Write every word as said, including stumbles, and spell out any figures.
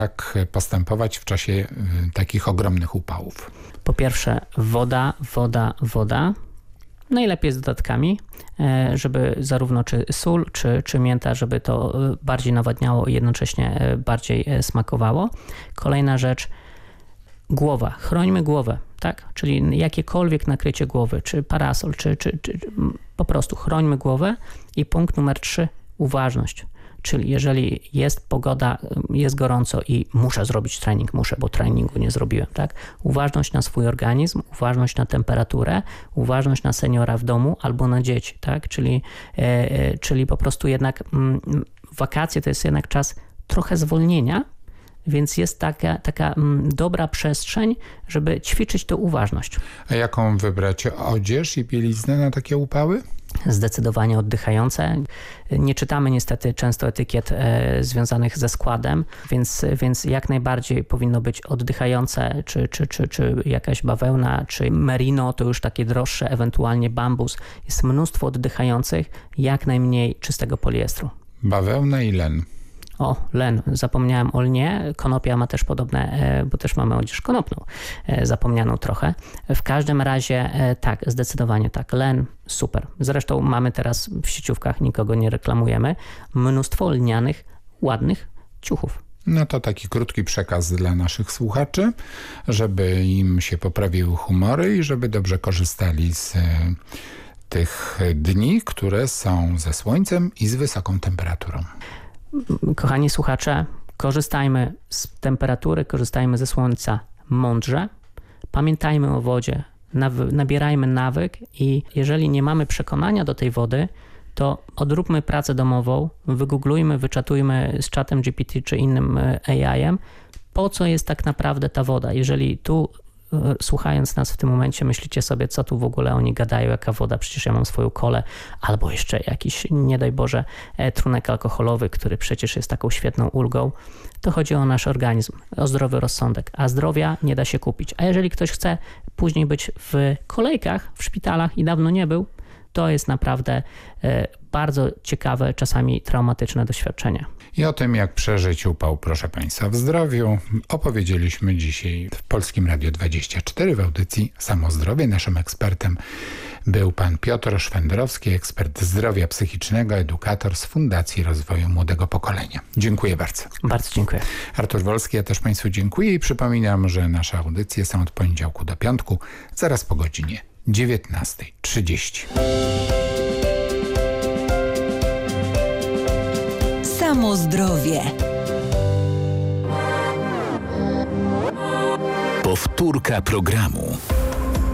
Jak postępować w czasie y, takich ogromnych upałów? Po pierwsze woda, woda, woda. Najlepiej z dodatkami, żeby zarówno czy sól, czy, czy mięta, żeby to bardziej nawadniało i jednocześnie bardziej smakowało. Kolejna rzecz, głowa. Chrońmy głowę, tak? Czyli jakiekolwiek nakrycie głowy, czy parasol, czy, czy, czy po prostu chrońmy głowę. I punkt numer trzy, uważność. Czyli jeżeli jest pogoda, jest gorąco i muszę zrobić trening, muszę, bo treningu nie zrobiłem, tak? Uważność na swój organizm, uważność na temperaturę, uważność na seniora w domu albo na dzieci, tak? Czyli, e, czyli po prostu jednak m, wakacje to jest jednak czas trochę zwolnienia, więc jest taka, taka m, dobra przestrzeń, żeby ćwiczyć tę uważność. A jaką wybrać odzież i bieliznę na takie upały? Zdecydowanie oddychające. Nie czytamy niestety często etykiet e, związanych ze składem, więc, więc jak najbardziej powinno być oddychające, czy, czy, czy, czy jakaś bawełna, czy merino, to już takie droższe, ewentualnie bambus. Jest mnóstwo oddychających, jak najmniej czystego poliestru. Bawełna i len. O, len, zapomniałem o lnie, konopia ma też podobne, bo też mamy odzież konopną, zapomnianą trochę. W każdym razie tak, zdecydowanie tak, len, super. Zresztą mamy teraz w sieciówkach, nikogo nie reklamujemy, mnóstwo lnianych, ładnych ciuchów. No to taki krótki przekaz dla naszych słuchaczy, żeby im się poprawiły humory i żeby dobrze korzystali z tych dni, które są ze słońcem i z wysoką temperaturą. Kochani słuchacze, korzystajmy z temperatury, korzystajmy ze słońca mądrze, pamiętajmy o wodzie, nabierajmy nawyk i jeżeli nie mamy przekonania do tej wody, to odróbmy pracę domową, wygooglujmy, wyczatujmy z czatem G P T czy innym A I-em, po co jest tak naprawdę ta woda. Jeżeli tu słuchając nas w tym momencie myślicie sobie, co tu w ogóle oni gadają, jaka woda, przecież ja mam swoją kolę, albo jeszcze jakiś, nie daj Boże, trunek alkoholowy, który przecież jest taką świetną ulgą, to chodzi o nasz organizm, o zdrowy rozsądek, a zdrowia nie da się kupić. A jeżeli ktoś chce później być w kolejkach, w szpitalach i dawno nie był, to jest naprawdę bardzo ciekawe, czasami traumatyczne doświadczenie. I o tym, jak przeżyć upał, proszę Państwa, w zdrowiu, opowiedzieliśmy dzisiaj w Polskim Radiu dwadzieścia cztery w audycji Samozdrowie. Naszym ekspertem był pan Piotr Szwendrowski, ekspert zdrowia psychicznego, edukator z Fundacji Rozwoju Młodego Pokolenia. Dziękuję bardzo. Bardzo dziękuję. Artur Wolski, ja też Państwu dziękuję i przypominam, że nasze audycje są od poniedziałku do piątku, zaraz po godzinie dziewiętnasta trzydzieści. Samozdrowie. Powtórka programu.